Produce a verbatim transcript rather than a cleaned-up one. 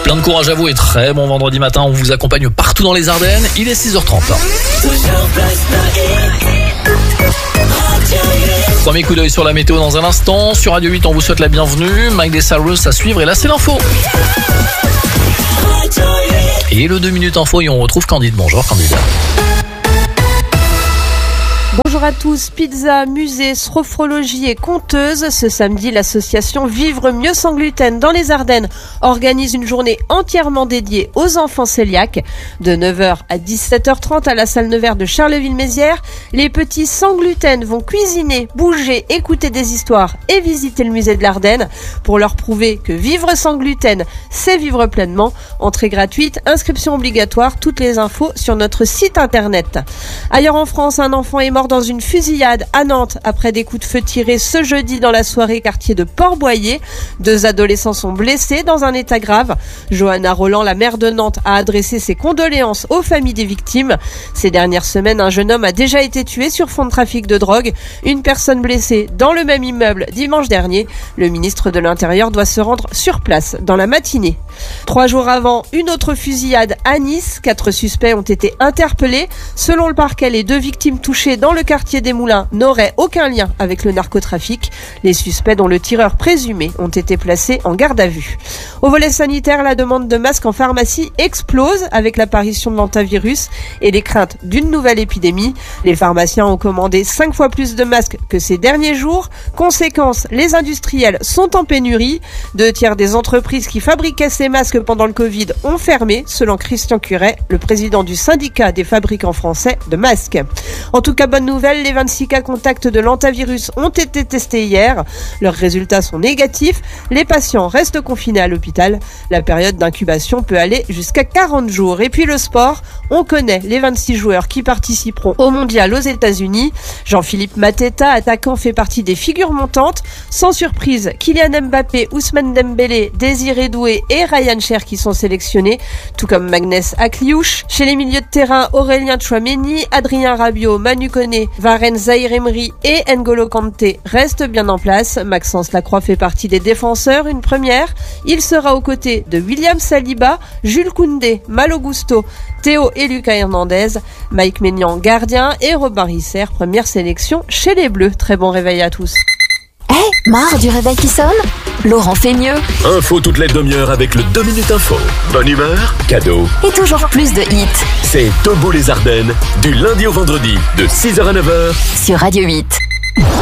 Plein de courage à vous et très bon vendredi matin. On vous accompagne partout dans les Ardennes. Il est six heures trente. Premier coup d'œil sur la météo dans un instant. Sur Radio huit, on vous souhaite la bienvenue. Miley Cyrus à suivre et là, c'est l'info. Et le deux minutes info et on retrouve Candide. Bonjour Candide. Bonjour à tous. Pizza, musée, sophrologie et conteuse. Ce samedi, l'association Vivre Mieux Sans Gluten dans les Ardennes organise une journée entièrement dédiée aux enfants cœliaques. De neuf heures à dix-sept heures trente à la salle Nevers de Charleville-Mézières, les petits sans gluten vont cuisiner, bouger, écouter des histoires et visiter le musée de l'Ardenne pour leur prouver que vivre sans gluten, c'est vivre pleinement. Entrée gratuite, inscription obligatoire, toutes les infos sur notre site internet. Ailleurs en France, un enfant est mort dans une fusillade à Nantes après des coups de feu tirés ce jeudi dans la soirée quartier de Port-Boyer. Deux adolescents sont blessés dans un état grave. Johanna Roland, la maire de Nantes, a adressé ses condoléances aux familles des victimes. Ces dernières semaines, un jeune homme a déjà été tué sur fond de trafic de drogue. Une personne blessée dans le même immeuble dimanche dernier. Le ministre de l'Intérieur doit se rendre sur place dans la matinée. Trois jours avant, une autre fusillade à Nice. Quatre suspects ont été interpellés. Selon le parquet, les deux victimes touchées dans le quartier des Moulins n'auraient aucun lien avec le narcotrafic. Les suspects, dont le tireur présumé, ont été placés en garde à vue. Au volet sanitaire, la demande de masques en pharmacie explose avec l'apparition de l'hantavirus et les craintes d'une nouvelle épidémie. Les pharmaciens ont commandé cinq fois plus de masques que ces derniers jours. Conséquence, les industriels sont en pénurie. Deux tiers des entreprises qui fabriquaient ces masques pendant le Covid ont fermé, selon Christian Curet, le président du syndicat des fabricants français de masques. En tout cas, bonne nouvelle, les vingt-six cas contacts de l'hantavirus ont été testés hier. Leurs résultats sont négatifs. Les patients restent confinés à l'hôpital. La période d'incubation peut aller jusqu'à quarante jours. Et puis le sport, on connaît les vingt-six joueurs qui participeront au mondial aux États-Unis. Jean-Philippe Mateta, attaquant, fait partie des figures montantes. Sans surprise, Kylian Mbappé, Ousmane Dembélé, Désiré Doué et Ryan Cher qui sont sélectionnés, tout comme Magnès Akliouche. Chez les milieux de terrain, Aurélien Tchouaméni, Adrien Rabiot, Manu Koné, Varane Zaïre-Emery et N'Golo Kanté restent bien en place. Maxence Lacroix fait partie des défenseurs, une première. Il sera aux côtés de William Saliba, Jules Koundé, Malo Gusto, Théo et Lucas Hernandez, Mike Maignan, gardien, et Robin Risser, première sélection chez les Bleus. Très bon réveil à tous. Hé, hey, marre du réveil qui sonne? Laurent fait mieux. Info toutes les demi-heures avec le deux minutes info. Bonne humeur, cadeau. Et toujours plus de hits. C'est Tobo les Ardennes, du lundi au vendredi, de six heures à neuf heures. Sur Radio huit.